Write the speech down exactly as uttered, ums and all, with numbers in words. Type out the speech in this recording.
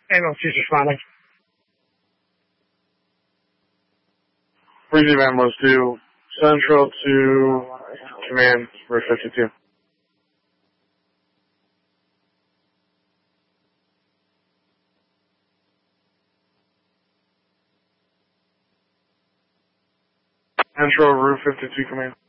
Ambulance is responding. Freezing ambulance to Central to Command Route fifty-two. Central Route fifty-two Command.